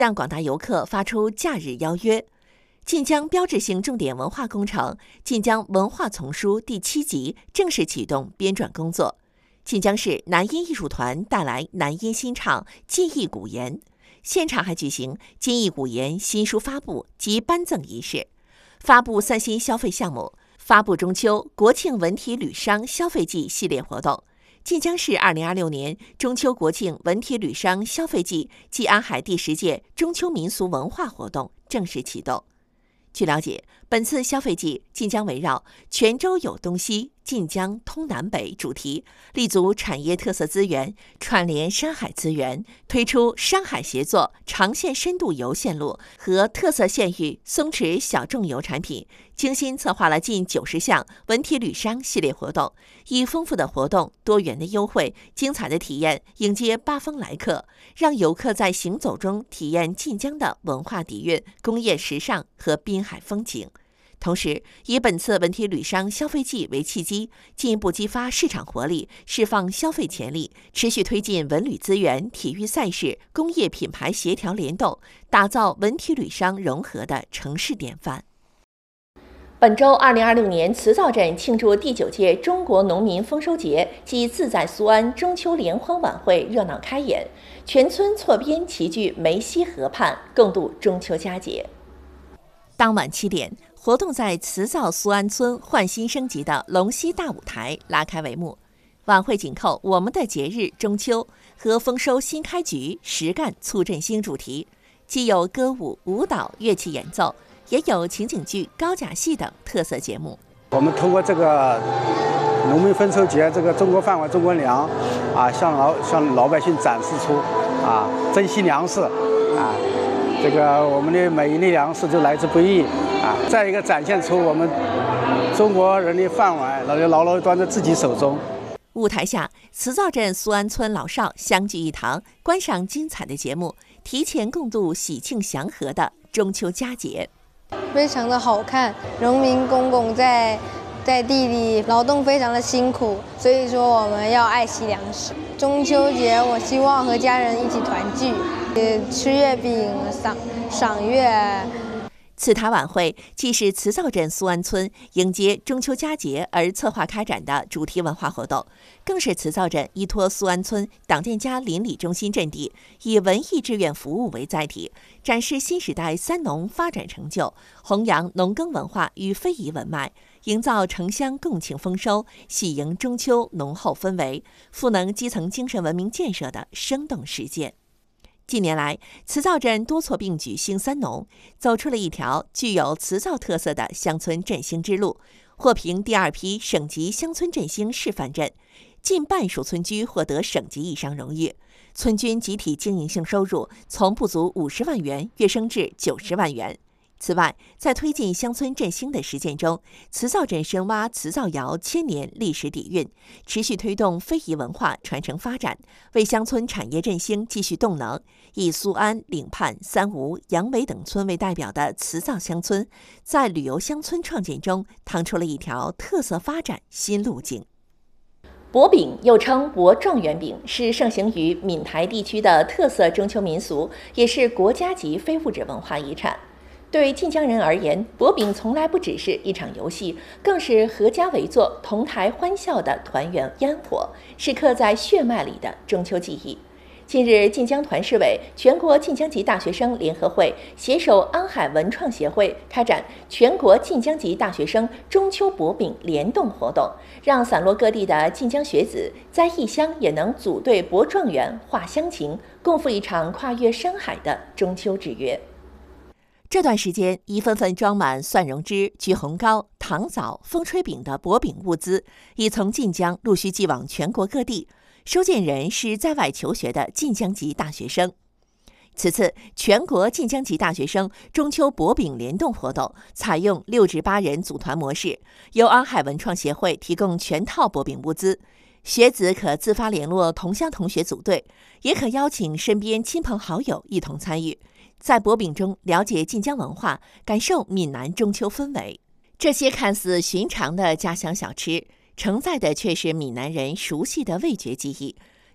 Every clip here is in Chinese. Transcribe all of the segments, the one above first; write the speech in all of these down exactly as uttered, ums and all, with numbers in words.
向广大游客发出假日邀约。晋江标志性重点文化工程晋江文化丛书第七集正式启动编纂工作。晋江市南音艺术团带来南音新唱《记忆古言》，现场还举行《记忆古言》新书发布及颁赠仪式，发布三新消费项目，发布中秋、国庆文体旅商消费季系列活动。晋江市二零二六年中秋国庆文体旅商消费季暨安海第十届中秋民俗文化活动正式启动。据了解，本次消费季晋江围绕泉州有东西，晋江通南北主题，立足产业特色资源，串联山海资源，推出山海协作长线深度游线路和特色县域松弛小众游产品，精心策划了近九十项文体旅商系列活动，以丰富的活动、多元的优惠、精彩的体验迎接八方来客，让游客在行走中体验晋江的文化底蕴、工业时尚和滨海风情。同时，以本次文体旅商消费季为契机，进一步激发市场活力，释放消费潜力，持续推进文旅资源、体育赛事、工业品牌协调联动，打造文体旅商融合的城市典范。本周二零二六年慈灶镇庆祝第九届中国农民丰收节暨自在苏安中秋联欢晚会热闹开演，全村错编齐聚梅溪河畔，共度中秋佳节。当晚七点，活动在慈灶苏安村焕新升级的龙溪大舞台拉开帷幕。晚会紧扣我们的节日中秋和丰收新开局、实干促振兴主题，既有歌舞、舞蹈、乐器演奏，也有情景剧、高甲戏等特色节目。 我们通过这个农民丰收节，这个中国饭碗中国粮啊，向老向老百姓展示出啊珍惜粮食啊。这个我们的每一粒粮食就来之不易啊！再一个展现出我们中国人的饭碗牢牢牢端在自己手中。 舞台下，慈灶镇苏安村老少相聚一堂，观赏精彩的节目，提前共度喜庆祥和的中秋佳节。 非常的好看，农民公公在在地里劳动非常的辛苦，所以说我们要爱惜粮食。中秋节，我希望和家人一起团聚。吃月饼、赏赏月。 此台晚会既是慈灶镇苏安村迎接中秋佳节而策划开展的主题文化活动，更是慈灶镇依托苏安村党建家邻里中心阵地，以文艺志愿服务为载体，展示新时代三农发展成就，弘扬农耕文化与非遗文脉，营造城乡共庆丰收、喜迎中秋浓厚氛围，赋能基层精神文明建设的生动实践。近年来，慈灶镇多措并举兴三农，走出了一条具有慈灶特色的乡村振兴之路，获评第二批省级乡村振兴示范镇，近半数村居获得省级以上荣誉，村均集体经营性收入从不足五十万元跃升至九十万元。此外，在推进乡村振兴的实践中，慈灶镇深挖慈灶窑千年历史底蕴，持续推动非遗文化传承发展，为乡村产业振兴继续动能。以苏安、岭畔、三吴、杨伟等村为代表的慈灶乡村，在旅游乡村创建中趟出了一条特色发展新路径。博饼又称博状元饼，是盛行于闽台地区的特色中秋民俗，也是国家级非物质文化遗产。对晋江人而言，博饼从来不只是一场游戏，更是合家围坐、同台欢笑的团圆烟火，是刻在血脉里的中秋记忆。近日，晋江团市委、全国晋江籍大学生联合会携手安海文创协会开展全国晋江籍大学生中秋博饼联动活动，让散落各地的晋江学子在异乡也能组队博状元、话乡情，共赴一场跨越山海的中秋之约。这段时间，一份份装满蒜蓉汁、橘红糕、糖枣、风吹饼的薄饼物资，已从晋江陆续寄往全国各地。收件人是在外求学的晋江籍大学生。此次全国晋江籍大学生中秋博饼联动活动采用六至八人组团模式，由安海文创协会提供全套博饼物资。学子可自发联络同乡同学组队，也可邀请身边亲朋好友一同参与，在博饼中了解晋江文化，感受闽南中秋氛围。这些看似寻常的家乡小吃，承载的却是闽南人熟悉的味觉记忆，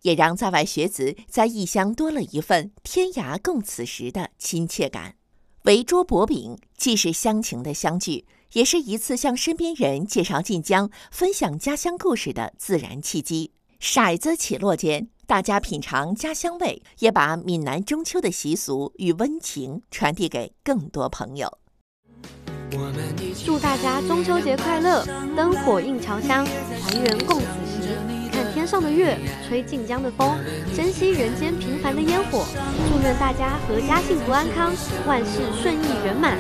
也让在外学子在异乡多了一份天涯共此时的亲切感。围桌博饼既是乡情的相聚，也是一次向身边人介绍晋江、分享家乡故事的自然契机。骰子起落间，大家品尝家乡味，也把闽南中秋的习俗与温情传递给更多朋友。 祝大家中秋节快乐，灯火映侨乡，团圆共此时。看天上的月，吹晋江的风，珍惜人间平凡的烟火。祝愿大家阖家幸福安康，万事顺意圆满。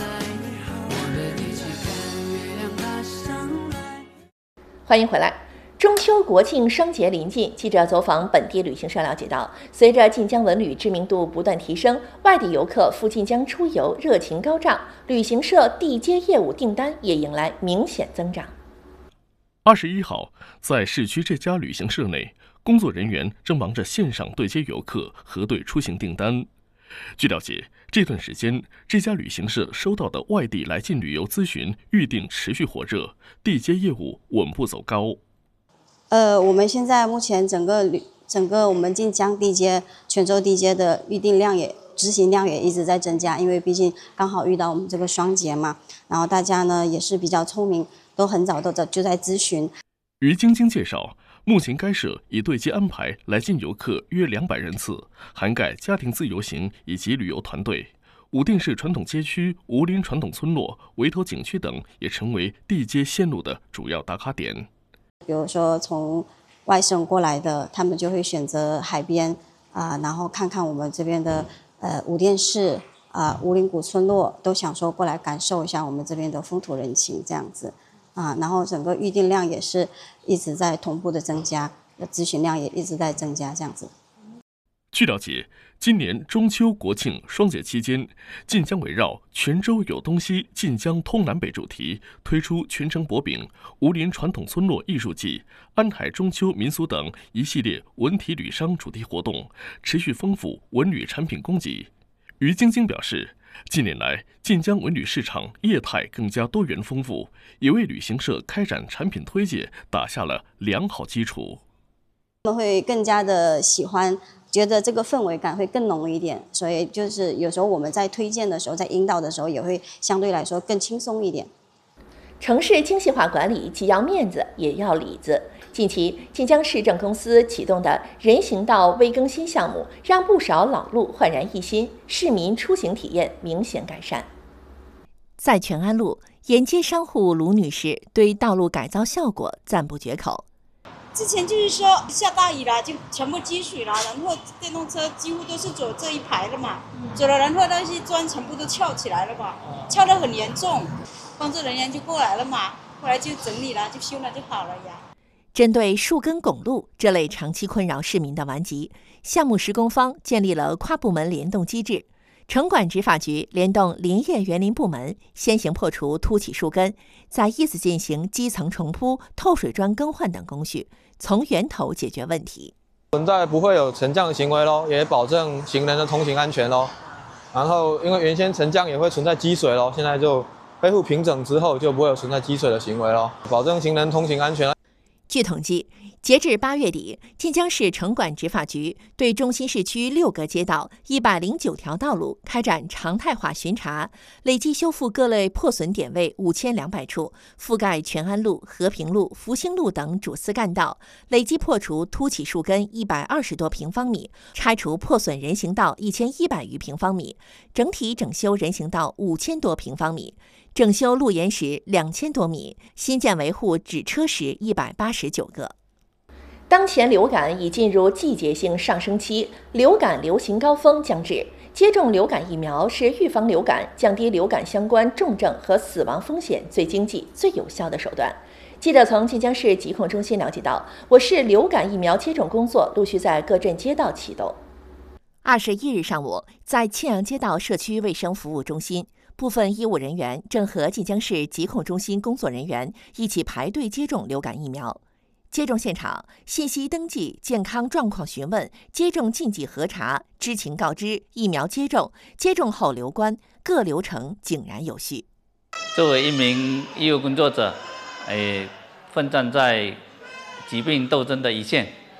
欢迎回来。中秋国庆双节临近，记者走访本地旅行社了解到，随着晋江文旅知名度不断提升，外地游客赴晋江出游热情高涨，旅行社地接业务订单也迎来明显增长。 二十一号，在市区这家旅行社内，工作人员正忙着线上对接游客、核对出行订单。据了解，这段时间这家旅行社收到的外地来晋旅游咨询预订持续火热，地接业务稳步走高。 呃，我们现在目前整个旅整个我们晋江地接、泉州地接的预订量也执行量也一直在增加，因为毕竟刚好遇到我们这个双节嘛，然后大家呢也是比较聪明，都很早都在就在咨询。 于晶晶介绍，目前该社已对接安排来晋游客约两百人次，涵盖家庭自由行以及旅游团队。武定市传统街区、吴林传统村落、围头景区等也成为地接线路的主要打卡点。 比如说从外省过来的，他们就会选择海边啊、呃，然后看看我们这边的呃武定市啊、呃、吴林古村落，都想说过来感受一下我们这边的风土人情这样子啊，然后整个预订量也是一直在同步的增加，咨询量也一直在增加这样子。 据了解，今年中秋国庆双节期间，晋江围绕泉州有东西，晋江通南北主题，推出全城博饼、吴林传统村落艺术季、安海中秋民俗等一系列文体旅商主题活动，持续丰富文旅产品供给。于晶晶表示，近年来晋江文旅市场业态更加多元丰富，也为旅行社开展产品推介打下了良好基础。 他们会更加的喜欢，觉得这个氛围感会更浓一点，所以就是有时候我们在推荐的时候，在引导的时候，也会相对来说更轻松一点。 城市精细化管理既要面子也要里子。近期，晋江市政公司启动的人行道微更新项目，让不少老路焕然一新，市民出行体验明显改善。在全安路，沿街商户卢女士对道路改造效果赞不绝口。 之前就是说下大雨了就全部积水了，然后电动车几乎都是走这一排了嘛，走了然后那些砖全部都翘起来了嘛，翘得很严重，工作人员就过来了嘛，后来就整理了，就修了就好了呀。 针对树根拱路这类长期困扰市民的顽疾，项目施工方建立了跨部门联动机制。城管执法局联动林业园林部门，先行破除凸起树根，再依次进行基层重铺、透水砖更换等工序，从源头解决问题。 存在不会有沉降的行为咯，也保证行人的通行安全咯。然后因为原先沉降也会存在积水咯，现在就恢复平整之后就不会有存在积水的行为咯，保证行人通行安全。 据统计，截至八月底，晋江市城管执法局对中心市区六个街道、一百零九条道路开展常态化巡查，累计修复各类破损点位五千两百处，覆盖全安路、和平路、福兴路等主次干道，累计破除凸起树根一百二十多平方米，拆除破损人行道一千一百余平方米，整体整修人行道五千多平方米。整修路沿石两千多米，新建维护止车石一百八十九个。当前流感已进入季节性上升期，流感流行高峰将至。接种流感疫苗是预防流感、降低流感相关重症和死亡风险最经济、最有效的手段。记者从晋江市疾控中心了解到，我市流感疫苗接种工作陆续在各镇街道启动。二十一日上午，在庆阳街道社区卫生服务中心，部分医务人员正和晋江市疾控中心工作人员一起排队接种流感疫苗。接种现场信息登记、健康状况询问、接种禁忌核查、知情告知、疫苗接种、接种后留观，各流程井然有序。 作为一名医务工作者，诶，奋战在疾病斗争的一线，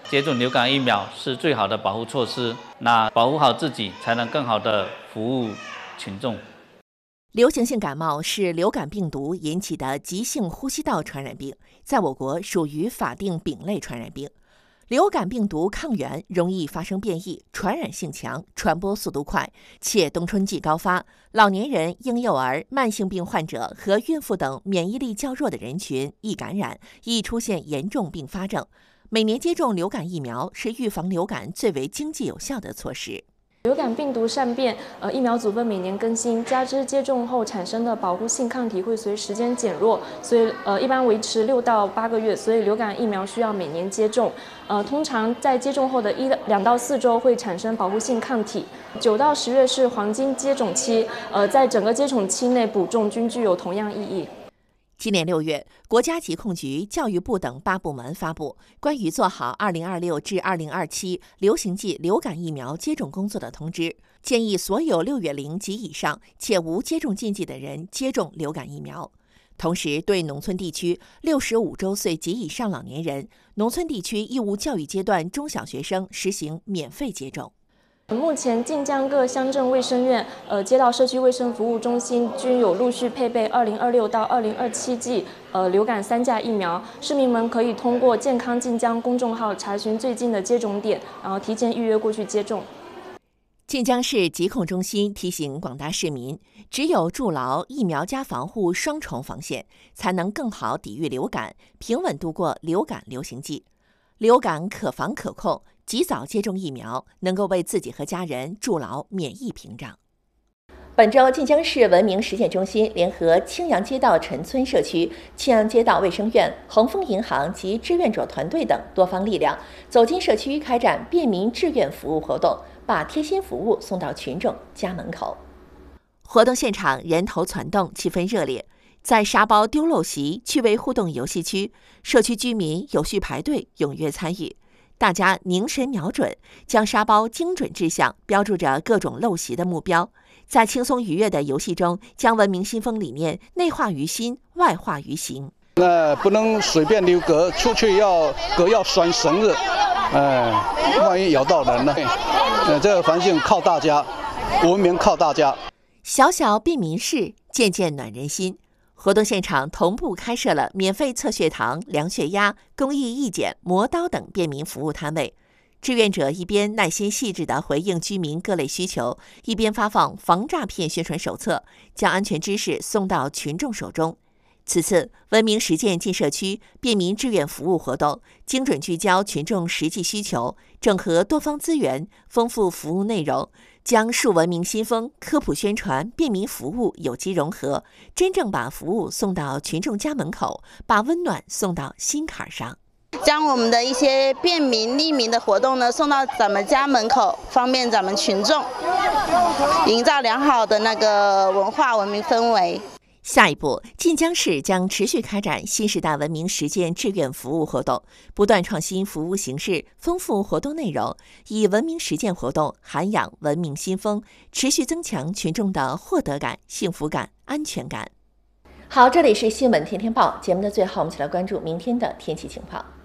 接种流感疫苗是最好的保护措施。那保护好自己，才能更好的服务群众。 流行性感冒是流感病毒引起的急性呼吸道传染病，在我国属于法定丙类传染病。流感病毒抗原容易发生变异，传染性强，传播速度快，且冬春季高发，老年人、婴幼儿、慢性病患者和孕妇等免疫力较弱的人群易感染，易出现严重并发症。每年接种流感疫苗是预防流感最为经济有效的措施。 流感病毒善变，呃，疫苗组分每年更新，加之接种后产生的保护性抗体会随时间减弱，所以呃一般维持六到八个月，所以流感疫苗需要每年接种。呃，通常在接种后的一两到四周会产生保护性抗体，九到十月是黄金接种期，呃，在整个接种期内补种均具有同样意义。 今年六月，国家疾控局、教育部等八部门发布关于做好二零二六至二零二七流行季流感疫苗接种工作的通知，建议所有六月龄及以上且无接种禁忌的人接种流感疫苗。同时，对农村地区六十五周岁及以上老年人、农村地区义务教育阶段中小学生实行免费接种。 目前，晋江各乡镇卫生院、呃街道社区卫生服务中心均有陆续配备二零二六到二零二七季呃流感三价疫苗，市民们可以通过健康晋江公众号查询最近的接种点，然后提前预约过去接种。 晋江市疾控中心提醒广大市民，只有筑牢疫苗加防护双重防线，才能更好抵御流感，平稳度过流感流行季。流感可防可控，及早接种疫苗，能够为自己和家人筑牢免疫屏障。本周，晋江市文明实践中心联合青阳街道陈村社区、青阳街道卫生院、恒丰银行及志愿者团队等多方力量，走进社区开展便民志愿服务活动，把贴心服务送到群众家门口。活动现场人头攒动，气氛热烈。在沙包丢陋习趣味互动游戏区，社区居民有序排队，踊跃参与。大家凝神瞄准，将沙包精准掷向标注着各种陋习的目标，在轻松愉悦的游戏中，将文明新风理念内化于心，外化于行。 那不能随便溜格，出去要格要拴绳子，哎，万一咬到人了，呃，这个环境靠大家，文明靠大家。 小小便民事，渐渐暖人心。活动现场同步开设了免费测血糖、量血压、公益义检、磨刀等便民服务摊位。志愿者一边耐心细致地回应居民各类需求，一边发放防诈骗宣传手册，将安全知识送到群众手中。此次文明实践进社区便民志愿服务活动，精准聚焦群众实际需求，整合多方资源，丰富服务内容，将树文明新风、科普宣传、便民服务有机融合，真正把服务送到群众家门口，把温暖送到心坎上。 将我们的一些便民利民的活动呢送到咱们家门口，方便咱们群众，营造良好的那个文化文明氛围。 下一步，晋江市将持续开展新时代文明实践志愿服务活动，不断创新服务形式，丰富活动内容，以文明实践活动涵养文明新风，持续增强群众的获得感、幸福感、安全感。好，这里是新闻天天报节目的最后，我们一起来关注明天的天气情况。